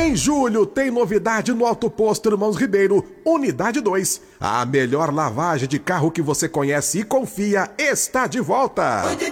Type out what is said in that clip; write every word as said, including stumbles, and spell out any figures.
Em julho tem novidade no Auto Posto Irmãos Ribeiro, Unidade dois. A melhor lavagem de carro que você conhece e confia está de volta.